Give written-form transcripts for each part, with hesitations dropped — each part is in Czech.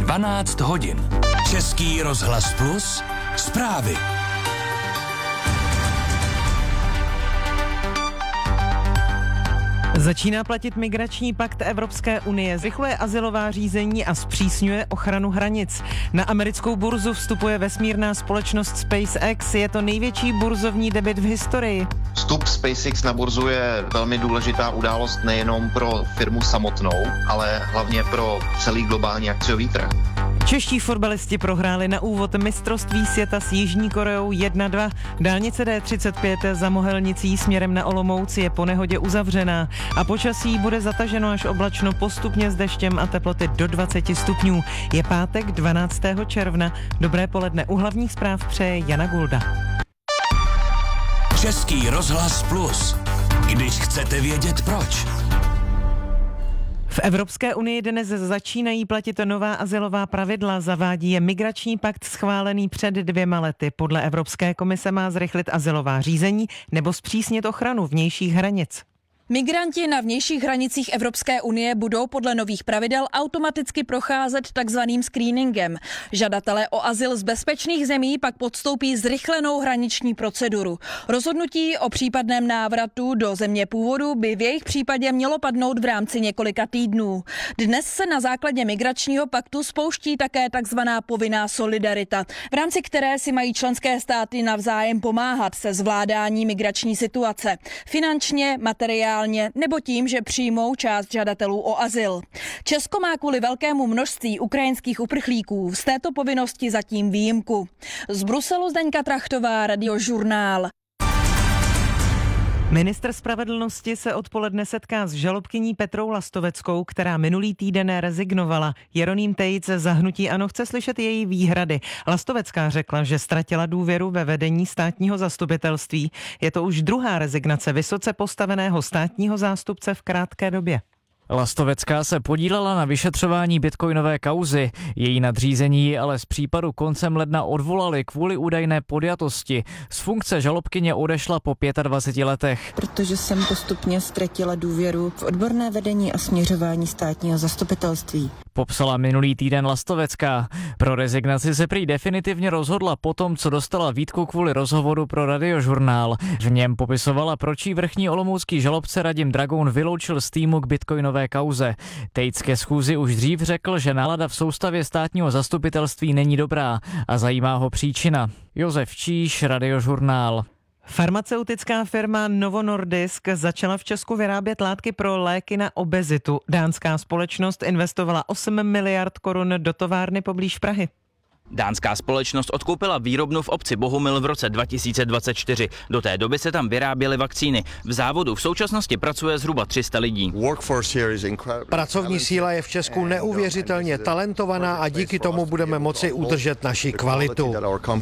12 hodin. Český rozhlas Plus, zprávy. Začíná platit migrační pakt Evropské unie, zrychluje azylová řízení a zpřísňuje ochranu hranic. Na americkou burzu vstupuje vesmírná společnost SpaceX, je to největší burzovní debut v historii. Vstup SpaceX na burzu je velmi důležitá událost nejenom pro firmu samotnou, ale hlavně pro celý globální akciový trh. Čeští fotbalisti prohráli na úvod mistrovství světa s Jižní Koreou 1-2. Dálnice D35 za Mohelnicí směrem na Olomouc je po nehodě uzavřená a počasí bude zataženo až oblačno, postupně s deštěm a teploty do 20 stupňů. Je pátek 12. června. Dobré poledne, u hlavních zpráv přeje Jana Gulda. Český rozhlas Plus. Když chcete vědět proč. V Evropské unii dnes začínají platit nová azylová pravidla, zavádí je migrační pakt schválený před 2 lety. Podle Evropské komise má zrychlit azylová řízení nebo zpřísnit ochranu vnějších hranic. Migranti na vnějších hranicích Evropské unie budou podle nových pravidel automaticky procházet takzvaným screeningem. Žadatelé o azyl z bezpečných zemí pak podstoupí zrychlenou hraniční proceduru. Rozhodnutí o případném návratu do země původu by v jejich případě mělo padnout v rámci několika týdnů. Dnes se na základě migračního paktu spouští také takzvaná povinná solidarita, v rámci které si mají členské státy navzájem pomáhat se zvládání migrační situace. Finančně, materiálně nebo tím, že přijmou část žadatelů o azyl. Česko má kvůli velkému množství ukrajinských uprchlíků z této povinnosti zatím výjimku. Z Bruselu Zdeňka Trachtová, Radiožurnál. Ministr spravedlnosti se odpoledne setká s žalobkyní Petrou Lastoveckou, která minulý týden rezignovala. Jeroným Tejc za hnutí ANO chce slyšet její výhrady. Lastovecká řekla, že ztratila důvěru ve vedení státního zastupitelství. Je to už druhá rezignace vysoce postaveného státního zástupce v krátké době. Lastovecká se podílela na vyšetřování bitcoinové kauzy. Její nadřízení ji ale z případu koncem ledna odvolali kvůli údajné podjatosti. Z funkce žalobkyně odešla po 25 letech. Protože jsem postupně ztratila důvěru v odborné vedení a směřování státního zastupitelství. Popsala minulý týden Lastovecká. Pro rezignaci se prý definitivně rozhodla potom, co dostala výtku kvůli rozhovoru pro Radiožurnál. V něm popisovala, proč jí vrchní olomoucký žalobce Radim Dragoun vyloučil z týmu k bitcoinové kauze. Tejc ke schůzi už dřív řekl, že nálada v soustavě státního zastupitelství není dobrá a zajímá ho příčina. Josef Číš, Radiožurnál. Farmaceutická firma Novo Nordisk začala v Česku vyrábět látky pro léky na obezitu. Dánská společnost investovala 8 miliard korun do továrny poblíž Prahy. Dánská společnost odkoupila výrobnu v obci Bohumil v roce 2024. Do té doby se tam vyráběly vakcíny. V závodu v současnosti pracuje zhruba 300 lidí. Pracovní síla je v Česku neuvěřitelně talentovaná a díky tomu budeme moci udržet naši kvalitu.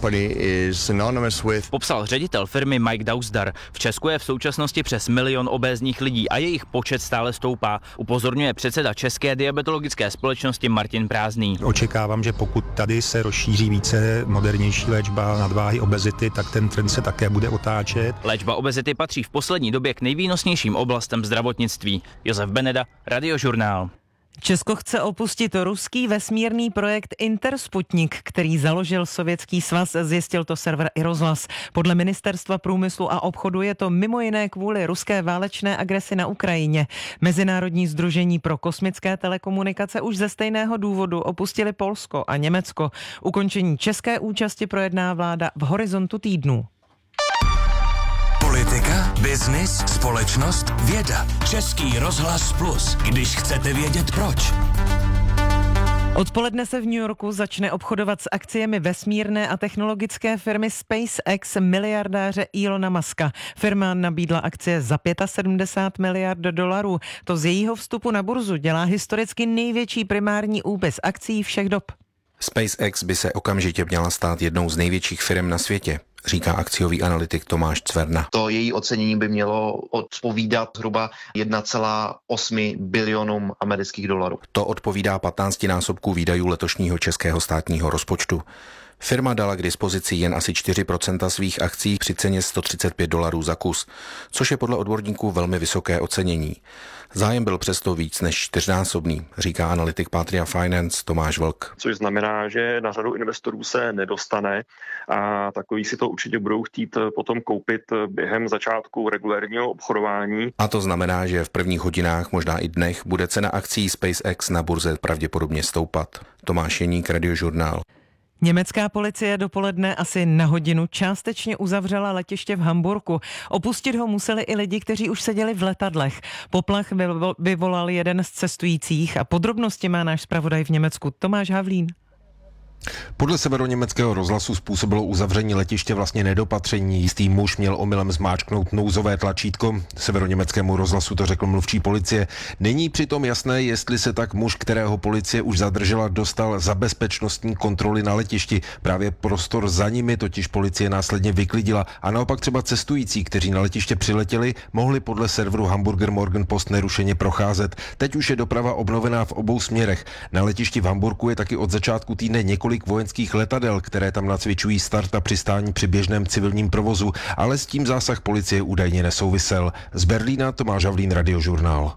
Popsal ředitel firmy Mike Dauzdar. V Česku je v současnosti přes 1 milion obézních lidí a jejich počet stále stoupá. Upozorňuje předseda České diabetologické společnosti Martin Prázdný. Očekávám, že pokud tady se rozšíří více modernější léčba nadváhy, obezity, tak ten trend se také bude otáčet. Léčba obezity patří v poslední době k nejvýnosnějším oblastem zdravotnictví. Josef Beneda, Radiožurnál. Česko chce opustit ruský vesmírný projekt Intersputnik, který založil Sovětský svaz, zjistil to server iRozhlas. Podle Ministerstva průmyslu a obchodu je to mimo jiné kvůli ruské válečné agresi na Ukrajině. Mezinárodní sdružení pro kosmické telekomunikace už ze stejného důvodu opustili Polsko a Německo. Ukončení české účasti projedná vláda v horizontu týdnů. Politika, biznis, společnost, věda. Český rozhlas Plus. Když chcete vědět proč. Odpoledne se v New Yorku začne obchodovat s akciemi vesmírné a technologické firmy SpaceX miliardáře Elona Muska. Firma nabídla akcie za 75 miliard dolarů. To z jejího vstupu na burzu dělá historicky největší primární úpis akcií všech dob. SpaceX by se okamžitě měla stát jednou z největších firm na světě, říká akciový analytik Tomáš Cverna. To její ocenění by mělo odpovídat zhruba 1,8 bilionům amerických dolarů. To odpovídá 15násobku výdajů letošního českého státního rozpočtu. Firma dala k dispozici jen asi 4% svých akcí při ceně $135 za kus, což je podle odborníků velmi vysoké ocenění. Zájem byl přesto víc než 4násobný, říká analytik Patria Finance Tomáš Vlk. Což znamená, že na řadu investorů se nedostane a takový si to určitě budou chtít potom koupit během začátku regulérního obchodování. A to znamená, že v prvních hodinách, možná i dnech, bude cena akcí SpaceX na burze pravděpodobně stoupat. Tomáš Jeník, Radiožurnál. Německá policie dopoledne asi na hodinu částečně uzavřela letiště v Hamburku. Opustit ho museli i lidi, kteří už seděli v letadlech. Poplach vyvolal jeden z cestujících a podrobnosti má náš zpravodaj v Německu Tomáš Havlín. Podle severoněmeckého rozhlasu způsobilo uzavření letiště vlastně nedopatření. Jistý muž měl omylem zmáčknout nouzové tlačítko. Severoněmeckému rozhlasu to řekl mluvčí policie. Není přitom jasné, jestli se tak muž, kterého policie už zadržela, dostal za bezpečnostní kontroly na letišti. Právě prostor za nimi totiž policie následně vyklidila a naopak třeba cestující, kteří na letiště přiletěli, mohli podle serveru Hamburger Morgenpost nerušeně procházet. Teď už je doprava obnovená v obou směrech. Na letišti v Hamburku je taky od začátku týdne několik vojenských letadel, které tam nacvičují start a přistání při běžném civilním provozu, ale s tím zásah policie údajně nesouvisel. Z Berlína Tomáš Havlín, Radiožurnál.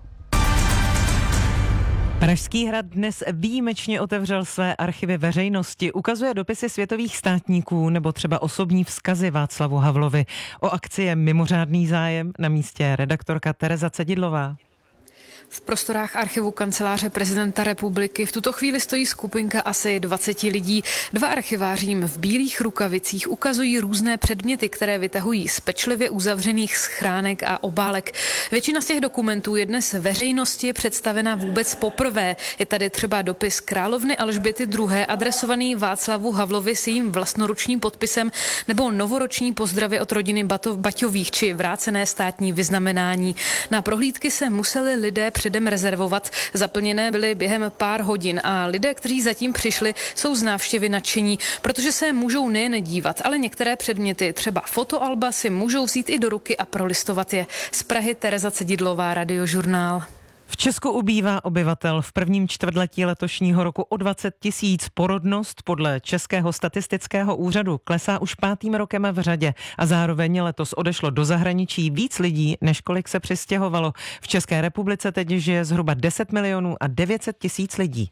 Pražský hrad dnes výjimečně otevřel své archivy veřejnosti, ukazuje dopisy světových státníků nebo třeba osobní vzkazy Václavu Havlovi. O akci je mimořádný zájem, na místě redaktorka Tereza Cedidlová. V prostorách archivu kanceláře prezidenta republiky v tuto chvíli stojí skupinka asi 20 lidí. Dva archiváři jim v bílých rukavicích ukazují různé předměty, které vytahují z pečlivě uzavřených schránek a obálek. Většina z těch dokumentů je dnes veřejnosti představena vůbec poprvé. Je tady třeba dopis královny Alžběty II. Adresovaný Václavu Havlovi s jejím vlastnoručním podpisem nebo novoroční pozdravy od rodiny Baťových či vrácené státní vyznamenání. Na prohlídky se museli lidé předem rezervovat. Zaplněné byly během pár hodin a lidé, kteří zatím přišli, jsou z návštěvy nadšení, protože se můžou nejen dívat, ale některé předměty, třeba fotoalba, si můžou vzít i do ruky a prolistovat je. Z Prahy Tereza Cedidlová, Radiožurnál. V Česku ubývá obyvatel v prvním čtvrtletí letošního roku o 20 000. Porodnost podle Českého statistického úřadu klesá už 5. rokem v řadě a zároveň letos odešlo do zahraničí víc lidí, než kolik se přistěhovalo. V České republice teď žije zhruba 10 900 000 lidí.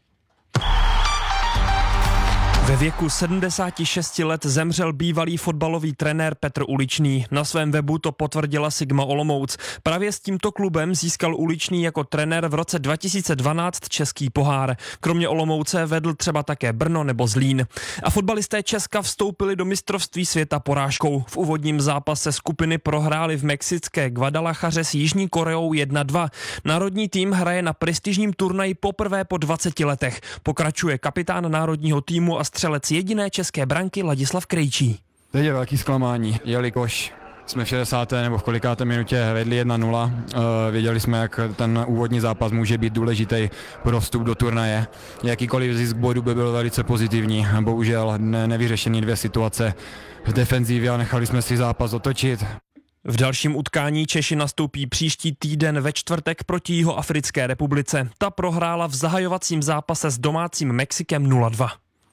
Ve věku 76 let zemřel bývalý fotbalový trenér Petr Uličný. Na svém webu to potvrdila Sigma Olomouc. Právě s tímto klubem získal Uličný jako trenér v roce 2012 český pohár. Kromě Olomouce vedl třeba také Brno nebo Zlín. A fotbalisté Česka vstoupili do mistrovství světa porážkou. V úvodním zápase skupiny prohráli v mexické Guadalajaře s Jižní Koreou 1-2. Národní tým hraje na prestižním turnaji poprvé po 20 letech. Pokračuje kapitán národního týmu a střelec jediné české branky Ladislav Krejčí. Teď je velký zklamání, jelikož jsme v 60. nebo v kolikáté minutě vedli 1-0. Věděli jsme, jak ten úvodní zápas může být důležitý pro vstup do turnaje. Jakýkoliv zisk bodu by byl velice pozitivní. Bohužel nevyřešený 2 situace v defenzivě a nechali jsme si zápas otočit. V dalším utkání Češi nastoupí příští týden ve čtvrtek proti Jihoafrické republice. Ta prohrála v zahajovacím zápase s domácím Mexikem 0-2.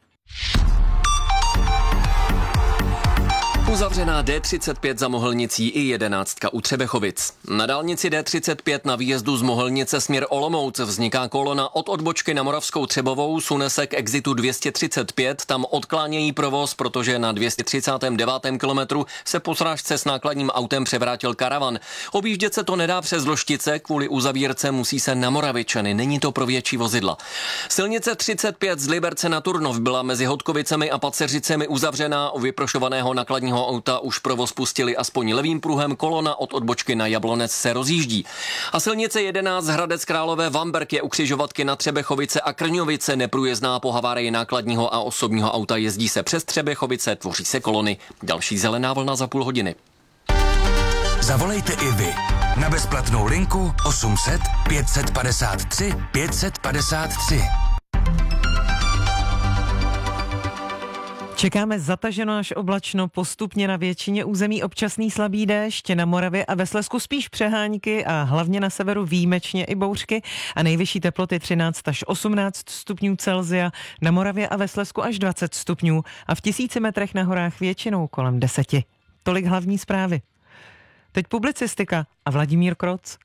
Uzavřená D35 za Mohelnicí i 11 u Třebechovic. Na dálnici D35 na výjezdu z Mohelnice směr Olomouc vzniká kolona od odbočky na Moravskou Třebovou, sune se k exitu 235, tam odklánějí provoz, protože na 239. kilometru se po srážce s nákladním autem převrátil karavan. Objíždět se to nedá přes Loštice, kvůli uzavírce musí se na Moravičany, není to pro větší vozidla. Silnice 35 z Liberce na Turnov byla mezi Hodkovicemi a Paceřicemi uzavřená, u vyprošovaného nákladního auta už provoz pustili aspoň levým pruhem, kolona od odbočky na Jablonec se rozjíždí. A silnice 11 Hradec Králové Vamberk je u křižovatky na Třebechovice a Krňovice neprůjezdná po havárii nákladního a osobního auta, jezdí se přes Třebechovice, tvoří se kolony. Další zelená vlna za půl hodiny. Zavolejte i vy na bezplatnou linku 800 553 553. Čekáme zataženo až oblačno, postupně na většině území občasný slabý déšť, na Moravě a ve Slezsku spíš přehánky a hlavně na severu výjimečně i bouřky a nejvyšší teploty 13 až 18 stupňů Celsia, na Moravě a ve Slezsku až 20 stupňů a v 1000 metrech na horách většinou kolem 10. Tolik hlavní zprávy. Teď publicistika a Vladimír Kroc.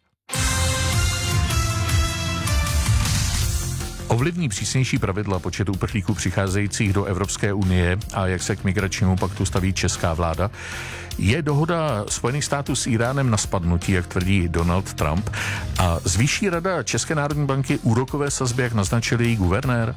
Ovlivní přísnější pravidla počet uprchlíků přicházejících do Evropské unie a jak se k migračnímu paktu staví česká vláda? Je dohoda Spojených států s Iránem na spadnutí, jak tvrdí Donald Trump? A zvýší rada České národní banky úrokové sazby, jak naznačil její guvernér?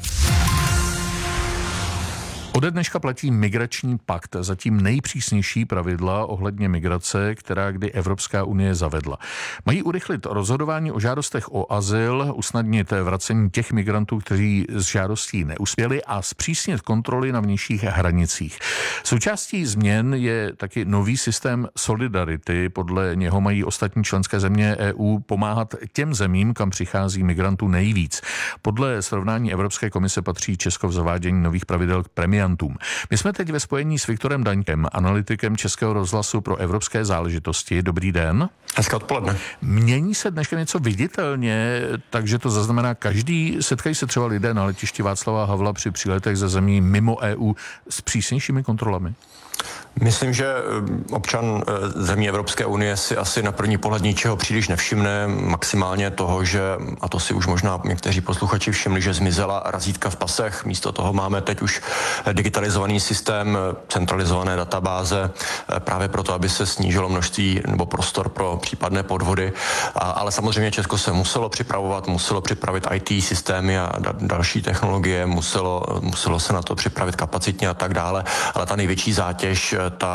Ode dneška platí migrační pakt, zatím nejpřísnější pravidla ohledně migrace, která kdy Evropská unie zavedla. Mají urychlit rozhodování o žádostech o azyl, usnadnit vracení těch migrantů, kteří s žádostí neuspěli a zpřísnit kontroly na vnějších hranicích. Součástí změn je taky nový systém solidarity, podle něho mají ostatní členské země EU pomáhat těm zemím, kam přichází migrantů nejvíc. Podle srovnání Evropské komise patří Česko v zavádění nových pravidel k premiantům. My jsme teď ve spojení s Viktorem Daňkem, analytikem Českého rozhlasu pro evropské záležitosti. Dobrý den. Hezké odpoledne. Mění se dneška něco viditelně, takže to zaznamená každý, setkají se třeba lidé na letišti Václava Havla při příletech ze zemí mimo EU s přísnějšími kontrolami? Myslím, že občan zemí Evropské unie si asi na první pohled ničeho příliš nevšimne, maximálně toho, že, a to si už možná někteří posluchači všimli, že zmizela razítka v pasech, místo toho máme teď už digitalizovaný systém, centralizované databáze, právě proto, aby se snížilo množství nebo prostor pro případné podvody, ale samozřejmě Česko se muselo připravit IT systémy a další technologie, muselo se na to připravit kapacitně a tak dále, ale ta největší zátěž,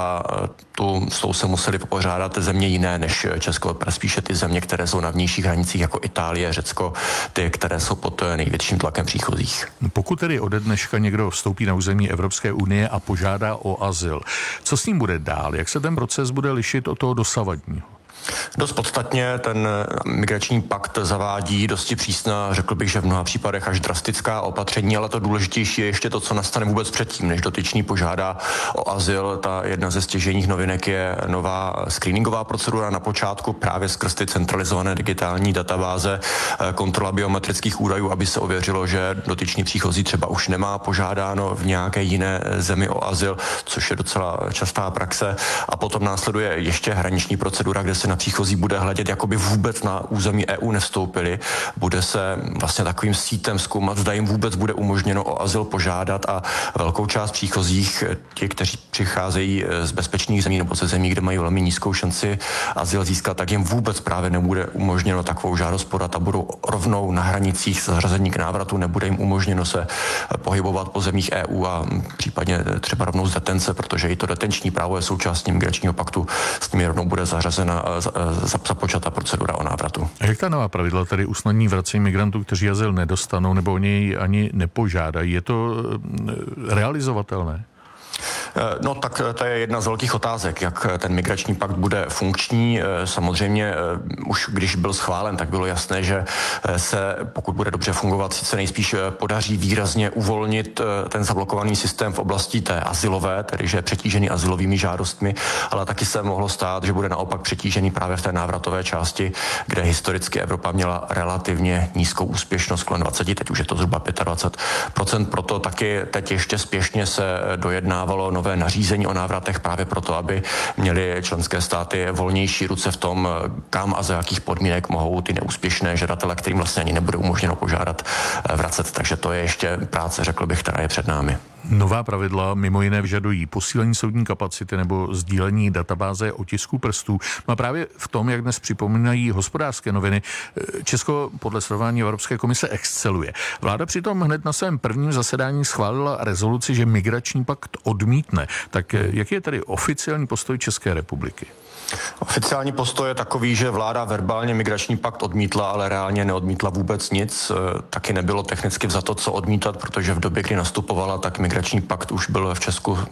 s tou se museli popořádat země jiné než Česko, spíše ty země, které jsou na vnějších hranicích, jako Itálie, Řecko, ty, které jsou pod největším tlakem příchozích. Pokud tedy ode dneška někdo vstoupí na území Evropské unie a požádá o azyl, co s ním bude dál? Jak se ten proces bude lišit od toho dosavadního? Dost podstatně ten migrační pakt zavádí dosti přísná, řekl bych, že v mnoha případech až drastická opatření, ale to důležitější je ještě to, co nastane vůbec předtím, než dotyčný požádá o azyl. Ta jedna ze stěžejních novinek je nová screeningová procedura na počátku právě skrz ty centralizované digitální databáze, kontrola biometrických údajů, aby se ověřilo, že dotyčný příchozí třeba už nemá požádáno v nějaké jiné zemi o azyl, což je docela častá praxe. A potom následuje ještě hraniční procedura, kde se na příchozí bude hledět, jako by vůbec na území EU nevstoupili. Bude se vlastně takovým sítem zkoumat, zda jim vůbec bude umožněno o azyl požádat a velkou část příchozích, ti, kteří přicházejí z bezpečných zemí nebo ze zemí, kde mají velmi nízkou šanci azyl získat, tak jim vůbec právě nebude umožněno takovou žádost podat a budou rovnou na hranicích zařazení k návratu, nebude jim umožněno se pohybovat po zemích EU a případně třeba rovnou z detence, protože i to detenční právo je součástí migračního paktu, s nimi rovnou bude zařazena započata procedura o návratu. A jak ta nová pravidla tedy usnadní vracení migrantů, kteří azyl nedostanou nebo o něj ani nepožádají? Je to realizovatelné? No tak to je jedna z velkých otázek, jak ten migrační pakt bude funkční. Samozřejmě už když byl schválen, tak bylo jasné, že se, pokud bude dobře fungovat, sice nejspíš podaří výrazně uvolnit ten zablokovaný systém v oblasti té azylové, tedy že je přetížený azylovými žádostmi, ale taky se mohlo stát, že bude naopak přetížený právě v té návratové části, kde historicky Evropa měla relativně nízkou úspěšnost, kolem 20, teď už je to zhruba 25%, proto taky teď ještě spěšně se dojednávalo nové nařízení o návratech právě proto, aby měly členské státy volnější ruce v tom, kam a za jakých podmínek mohou ty neúspěšné žadatele, kterým vlastně ani nebude umožněno požádat, vracet. Takže to je ještě práce, řekl bych, která je před námi. Nová pravidla mimo jiné vyžadují posílení soudní kapacity nebo sdílení databáze otisků prstů. No a právě v tom, jak dnes připomínají Hospodářské noviny, Česko podle srovnání Evropské komise exceluje. Vláda přitom hned na svém prvním zasedání schválila rezoluci, že migrační pakt odmítne. Tak jaký je tedy oficiální postoj České republiky? Oficiální postoj je takový, že vláda verbálně migrační pakt odmítla, ale reálně neodmítla vůbec nic. Taky nebylo technicky vzato co odmítat, protože v době, kdy nastupovala, tak migrační pakt už byl v Česku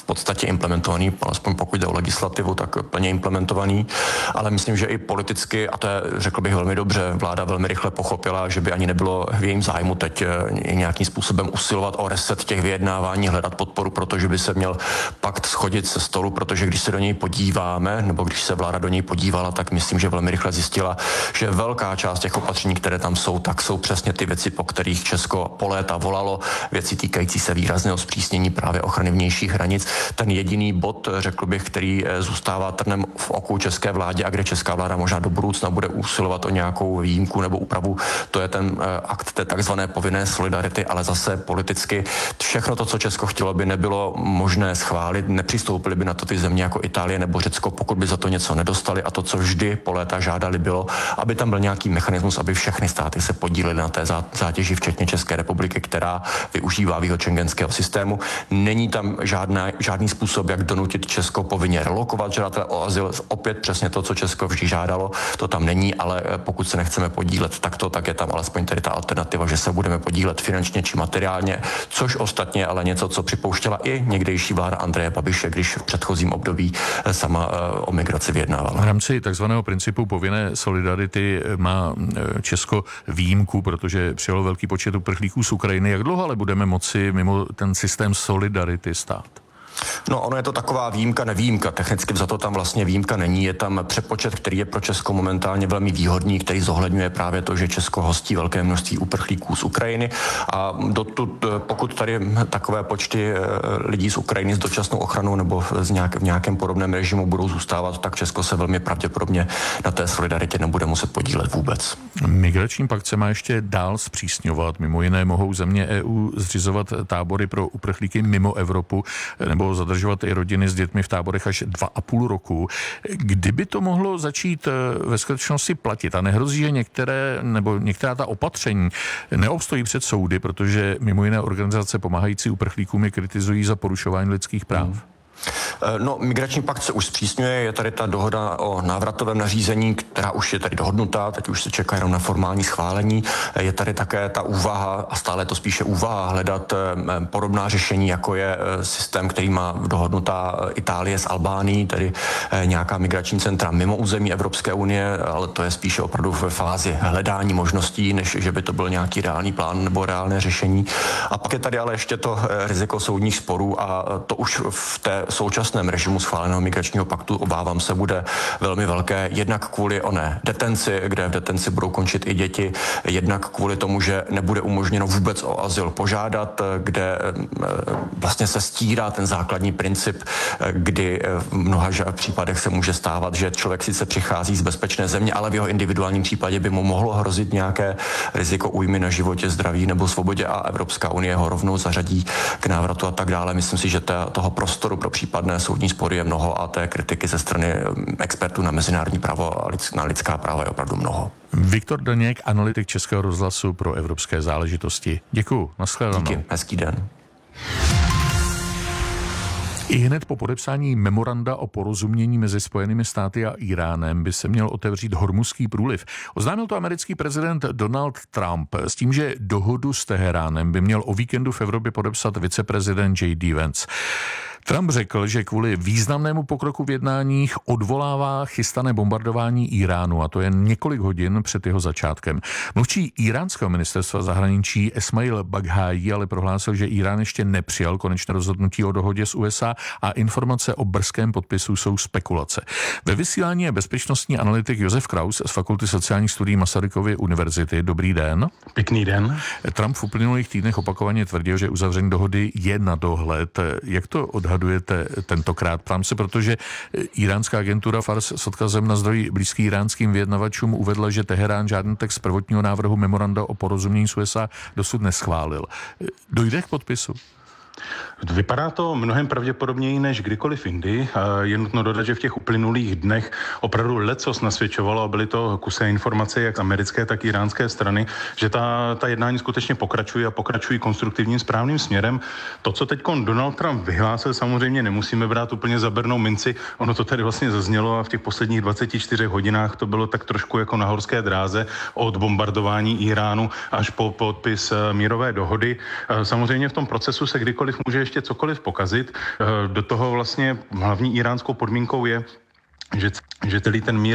podstatě implementovaný, alespoň pokud jde o legislativu, tak plně implementovaný, ale myslím, že i politicky, a to je, řekl bych, velmi dobře, vláda velmi rychle pochopila, že by ani nebylo v jejím zájmu teď nějakým způsobem usilovat o reset těch vyjednávání, hledat podporu, protože by se měl pakt schodit se stolu, protože když se do něj podíváme, nebo když se vláda do něj podívala, tak myslím, že velmi rychle zjistila, že velká část těch opatření, které tam jsou, tak jsou přesně ty věci, po kterých Česko po léta volalo, věci týkající se výrazného zpřísnění právě ochrany vnějších hranic. Ten jediný bod, řekl bych, který zůstává trnem v oku české vládě a kde česká vláda možná do budoucna bude usilovat o nějakou výjimku nebo úpravu, to je ten akt té takzvané povinné solidarity, ale zase politicky všechno to, co Česko chtělo, by nebylo možné schválit, nepřistoupili by na to ty země jako Itálie nebo Řecko, pokud by za to něco nedostali, a to, co vždy po léta žádali, bylo, aby tam byl nějaký mechanismus, aby všechny státy se podílely na té zátěži, včetně České republiky, která využívá výhod schengenského systému. Není tam žádný způsob, jak donutit Česko povinně relokovat žadatele o azyl. Opět přesně to, co Česko vždy žádalo, to tam není, ale pokud se nechceme podílet takto, tak je tam alespoň tedy ta alternativa, že se budeme podílet finančně či materiálně, což ostatně ale něco, co připouštěla i někdejší vláda Andreje Babiše, když v předchozím období sama o migraci vyjednávala. V rámci takzvaného principu povinné solidarity má Česko výjimku, protože přijalo velký počet uprchlíků z Ukrajiny. Jak dlouho ale budeme moci mimo ten systém solidarity stát? No, ono je to taková výjimka, nevýjimka. Technicky vzato tam vlastně výjimka není. Je tam přepočet, který je pro Česko momentálně velmi výhodný, který zohledňuje právě to, že Česko hostí velké množství uprchlíků z Ukrajiny. A pokud tady takové počty lidí z Ukrajiny s dočasnou ochranou nebo v nějakém podobném režimu budou zůstávat, tak Česko se velmi pravděpodobně na té solidaritě nebude muset podílet vůbec. Migrační pakt se má ještě dál zpřísňovat. Mimo jiné mohou země EU zřizovat tábory pro uprchlíky mimo Evropu nebo zadržovat i rodiny s dětmi v táborech až 2,5 roku. Kdyby to mohlo začít ve skutečnosti platit a nehrozí, že některá ta opatření neobstojí před soudy, protože mimo jiné organizace pomáhající uprchlíkům je kritizují za porušování lidských práv? No, migrační pakt se už zpřísňuje, je tady ta dohoda o návratovém nařízení, která už je tady dohodnutá, teď už se čeká jenom na formální schválení. Je tady také ta úvaha, a stále to spíše úvaha, hledat podobná řešení, jako je systém, který má dohodnutá Itálie s Albánií, tedy nějaká migrační centra mimo území Evropské unie, ale to je spíše opravdu ve fázi hledání možností, než že by to byl nějaký reálný plán nebo reálné řešení. A pak je tady ale ještě to riziko soudních sporů a to už v té současném režimu schváleného migračního paktu, obávám se, bude velmi velké. Jednak kvůli oné detenci, kde v detenci budou končit i děti, jednak kvůli tomu, že nebude umožněno vůbec o azyl požádat, kde vlastně se stírá ten základní princip, kdy v mnoha případech se může stávat, že člověk sice přichází z bezpečné země, ale v jeho individuálním případě by mu mohlo hrozit nějaké riziko újmy na životě, zdraví nebo svobodě a Evropská unie ho rovnou zařadí k návratu a tak dále. Myslím si, že toho prostoru pro případné soudní spory je mnoho a té kritiky ze strany expertů na mezinárodní právo a na lidská práva je opravdu mnoho. Viktor Daněk, analytik Českého rozhlasu pro evropské záležitosti. Děkuju, nashledanou. Díky, hezký den. I hned po podepsání memoranda o porozumění mezi Spojenými státy a Iránem by se měl otevřít Hormuzský průliv. Oznámil to americký prezident Donald Trump s tím, že dohodu s Teheránem by měl o víkendu v Evropě podepsat viceprezident J.D. Vance. Trump řekl, že kvůli významnému pokroku v jednáních odvolává chystané bombardování Iránu, a to jen několik hodin před jeho začátkem. Mluvčí iránského ministerstva zahraničí Esmail Baghaji ale prohlásil, že Irán ještě nepřijal konečné rozhodnutí o dohodě s USA a informace o brzkém podpisu jsou spekulace. Ve vysílání je bezpečnostní analytik Josef Kraus z Fakulty sociálních studií Masarykovy univerzity. Dobrý den. Pěkný den. Trump v uplynulých týdnech opakovaně tvrdil, že uzavření dohody je na dohled. Jak to odhadujete tentokrát? Ptám se, protože iránská agentura Fars s odkazem na zdroj blízký iránským vyjednavačům uvedla, že Teherán žádný text prvotního návrhu memoranda o porozumění s USA dosud neschválil. Dojde k podpisu? Vypadá to mnohem pravděpodobněji než kdykoliv jindy. Je nutno dodat, že v těch uplynulých dnech opravdu lecos nasvědčovalo a byly to kusé informace jak z americké, tak i iránské strany, že ta jednání skutečně pokračují konstruktivním správným směrem. To, co teď Donald Trump vyhlásil, samozřejmě nemusíme brát úplně za bernou minci. Ono to tady vlastně zaznělo a v těch posledních 24 hodinách to bylo tak trošku jako na horské dráze od bombardování Iránu až po podpis mírové dohody. Samozřejmě v tom procesu se kdykoliv může ještě cokoliv pokazit. Do toho vlastně hlavní iránskou podmínkou je, že celý ten mír